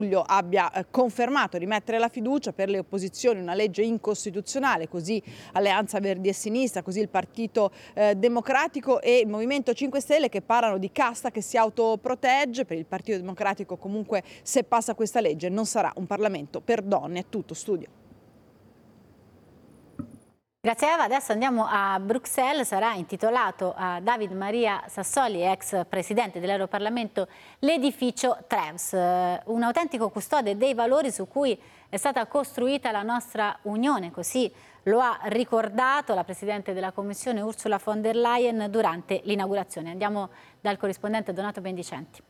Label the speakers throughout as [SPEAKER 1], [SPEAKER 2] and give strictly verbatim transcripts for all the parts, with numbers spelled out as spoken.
[SPEAKER 1] abbia eh, confermato di mettere la fiducia, per le opposizioni una legge incostituzionale, così Alleanza Verdi e Sinistra, così il Partito eh, Democratico e il Movimento cinque Stelle, che parlano di casta che si autoprotegge. Per il Partito Democratico comunque, se passa questa legge, non sarà un Parlamento per donne. È tutto, studio.
[SPEAKER 2] Grazie Eva, adesso andiamo a Bruxelles, sarà intitolato a David Maria Sassoli, ex presidente dell'Europarlamento, l'edificio Treves, un autentico custode dei valori su cui è stata costruita la nostra Unione, così lo ha ricordato la Presidente della Commissione Ursula von der Leyen durante l'inaugurazione. Andiamo dal corrispondente Donato Bendicenti.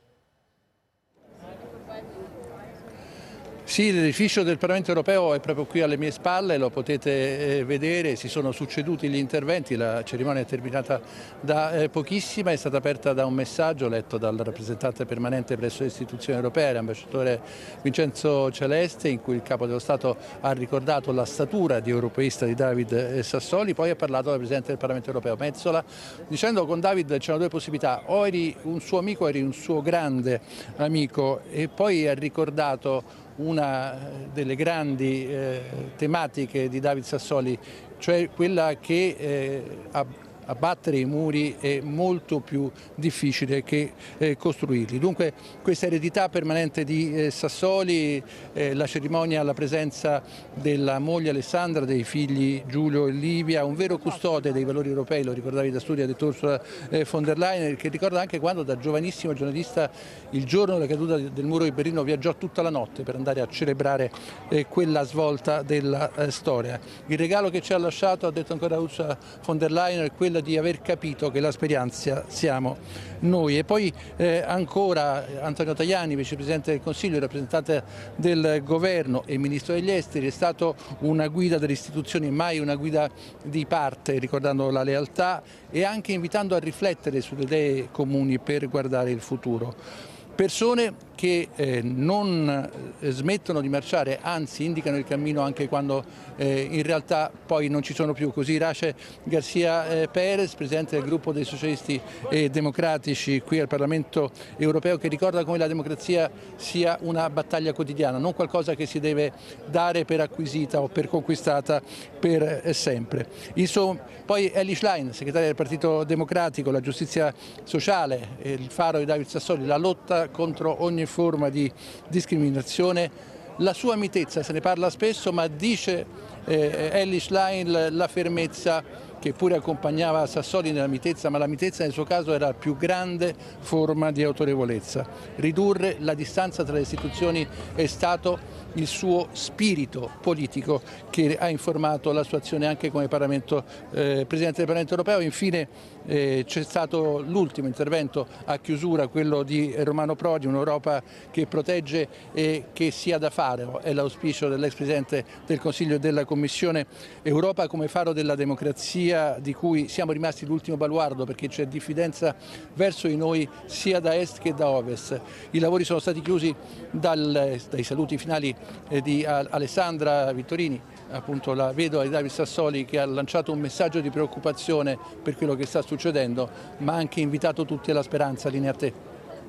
[SPEAKER 3] Sì, l'edificio del Parlamento europeo è proprio qui alle mie spalle, lo potete eh, vedere, si sono succeduti gli interventi, la cerimonia è terminata da eh, pochissima, è stata aperta da un messaggio letto dal rappresentante permanente presso le istituzioni europee, l'ambasciatore Vincenzo Celeste, in cui il Capo dello Stato ha ricordato la statura di europeista di David Sassoli, poi ha parlato la Presidente del Parlamento europeo Metsola, dicendo che con David c'erano due possibilità, o eri un suo amico o eri un suo grande amico, e poi ha ricordato una delle grandi eh, tematiche di David Sassoli, cioè quella che eh, abbattere i muri è molto più difficile che eh, costruirli. Dunque questa eredità permanente di eh, Sassoli, eh, la cerimonia alla presenza della moglie Alessandra, dei figli Giulio e Livia, un vero custode dei valori europei, lo ricordavi da studio, ha detto Ursula eh, von der Leyen, che ricorda anche quando da giovanissimo giornalista il giorno della caduta del muro di Berlino viaggiò tutta la notte per andare a celebrare eh, quella svolta della eh, storia. Il regalo che ci ha lasciato, ha detto ancora Ursula von der Leyen, è quello di aver capito che la speranza siamo noi. E poi eh, ancora Antonio Tajani, vicepresidente del Consiglio, rappresentante del governo e ministro degli esteri, è stato una guida delle istituzioni, mai una guida di parte, ricordando la lealtà e anche invitando a riflettere sulle idee comuni per guardare il futuro. Persone che eh, non eh, smettono di marciare, anzi indicano il cammino anche quando eh, in realtà poi non ci sono più. Così Rache Garcia eh, Perez, presidente del gruppo dei socialisti e democratici qui al Parlamento europeo, che ricorda come la democrazia sia una battaglia quotidiana, non qualcosa che si deve dare per acquisita o per conquistata per eh, sempre. Insomma, poi Elly Schlein, segretaria del Partito Democratico, la giustizia sociale, eh, il faro di David Sassoli, la lotta contro ogni forma di discriminazione, la sua mitezza, se ne parla spesso, ma dice eh, Elly Schlein la fermezza che pure accompagnava Sassoli nella mitezza, ma la mitezza nel suo caso era la più grande forma di autorevolezza. Ridurre la distanza tra le istituzioni è stato il suo spirito politico che ha informato la sua azione anche come Parlamento, eh, Presidente del Parlamento europeo. Infine eh, c'è stato l'ultimo intervento a chiusura, quello di Romano Prodi, un'Europa che protegge e che sia da fare, è l'auspicio dell'ex Presidente del Consiglio e della Commissione. Europa come faro della democrazia, di cui siamo rimasti l'ultimo baluardo perché c'è diffidenza verso di noi sia da est che da ovest. I lavori sono stati chiusi dal, dai saluti finali di Alessandra Vittorini, appunto la vedova di David Sassoli, che ha lanciato un messaggio di preoccupazione per quello che sta succedendo, ma ha anche invitato tutti alla speranza. Linea a te.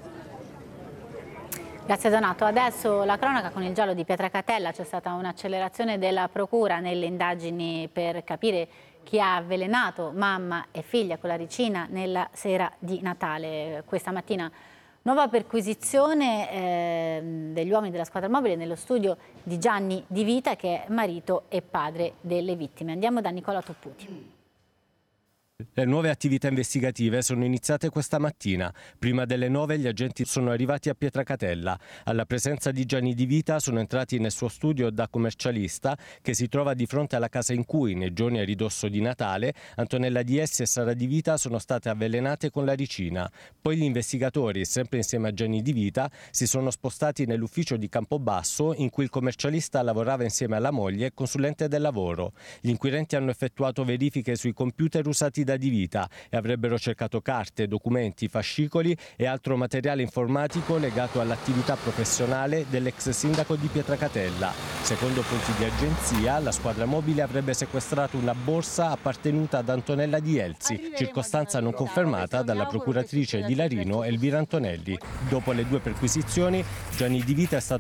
[SPEAKER 2] Grazie Donato. Adesso la cronaca con il giallo di Pietracatella. C'è stata un'accelerazione della procura nelle indagini per capire chi ha avvelenato mamma e figlia con la ricina nella sera di Natale. Questa mattina nuova perquisizione eh, degli uomini della squadra mobile nello studio di Gianni Di Vita, che è marito e padre delle vittime. Andiamo da Nicola Topputi.
[SPEAKER 4] Le nuove attività investigative sono iniziate questa mattina. Prima delle nove gli agenti sono arrivati a Pietracatella. Alla presenza di Gianni Di Vita sono entrati nel suo studio da commercialista, che si trova di fronte alla casa in cui, nei giorni a ridosso di Natale, Antonella Di Essi e Sara Di Vita sono state avvelenate con la ricina. Poi gli investigatori, sempre insieme a Gianni Di Vita, si sono spostati nell'ufficio di Campobasso, in cui il commercialista lavorava insieme alla moglie, consulente del lavoro. Gli inquirenti hanno effettuato verifiche sui computer usati da Di Vita e avrebbero cercato carte, documenti, fascicoli e altro materiale informatico legato all'attività professionale dell'ex sindaco di Pietracatella. Secondo fonti di agenzia, la squadra mobile avrebbe sequestrato una borsa appartenuta ad Antonella Di Elzi, circostanza non confermata dalla procuratrice di Larino Elvira Antonelli. Dopo le due perquisizioni, Gianni Di Vita è stato